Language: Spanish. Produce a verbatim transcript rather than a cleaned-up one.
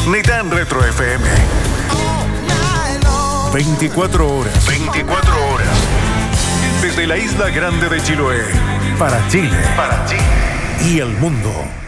Nitan Retro F M. veinticuatro horas. veinticuatro horas. Desde la isla grande de Chiloé. Para Chile. Para Chile. Y el mundo.